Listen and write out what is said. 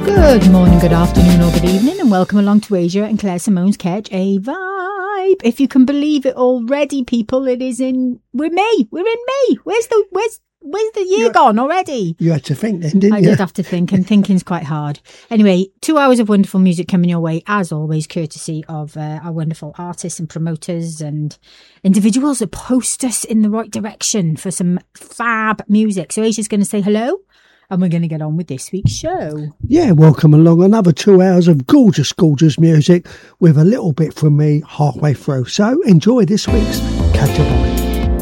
Good morning, good afternoon or good evening and welcome along to Asia and Claire Simone's Catch a Vibe. If you can believe it already, people, we're in May. Where's the year gone already? You had to think then, didn't you? I did have to think, and thinking's quite hard. Anyway, 2 hours of wonderful music coming your way, as always, courtesy of our wonderful artists and promoters and individuals that post us in the right direction for some fab music. So Asia's going to say hello. And we're going to get on with this week's show. Yeah, welcome along. Another 2 hours of gorgeous, gorgeous music with a little bit from me halfway through. So enjoy this week's Catch a Vibe.